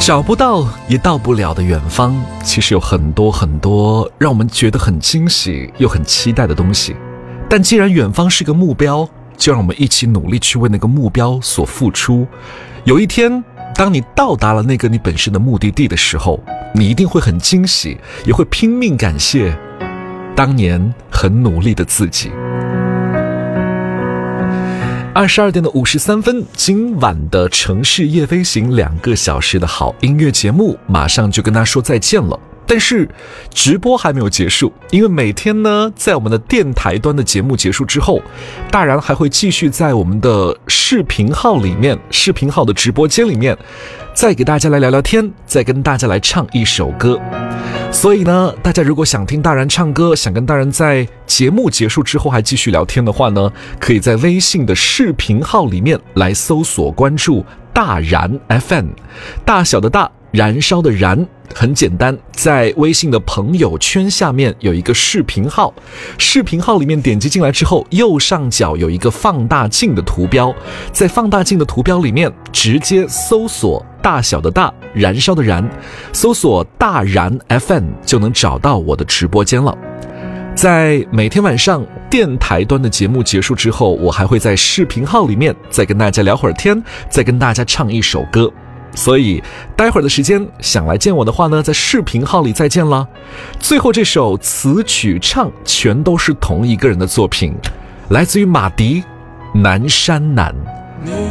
找不到也到不了的远方，其实有很多很多让我们觉得很惊喜又很期待的东西。但既然远方是个目标，就让我们一起努力去为那个目标所付出。有一天，当你到达了那个你本身的目的地的时候，你一定会很惊喜，也会拼命感谢当年很努力的自己。22点53分，今晚的城市夜飞行2个小时的好音乐节目马上就跟大家说再见了。但是直播还没有结束，因为每天呢，在我们的电台端的节目结束之后，大然还会继续在我们的视频号里面，视频号的直播间里面，再给大家来聊聊天，再跟大家来唱一首歌。所以呢，大家如果想听大然唱歌，想跟大然在节目结束之后还继续聊天的话呢，可以在微信的视频号里面来搜索关注大然 FM， 大小的大，燃烧的燃，很简单，在微信的朋友圈下面有一个视频号，视频号里面点击进来之后，右上角有一个放大镜的图标，在放大镜的图标里面直接搜索大小的大，燃烧的燃，搜索大然 FM 就能找到我的直播间了。在每天晚上电台端的节目结束之后，我还会在视频号里面再跟大家聊会儿天，再跟大家唱一首歌。所以待会儿的时间想来见我的话呢，在视频号里再见了。最后这首词曲唱全都是同一个人的作品，来自于马迪，南山南。 你